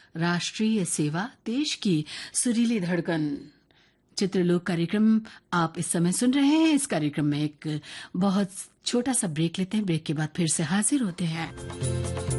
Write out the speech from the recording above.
राष्ट्रीय सेवा, देश की सुरीली धड़कन। चित्रलोक कार्यक्रम आप इस समय सुन रहे हैं। इस कार्यक्रम में एक बहुत छोटा सा ब्रेक लेते हैं। ब्रेक के बाद फिर से हाजिर होते हैं।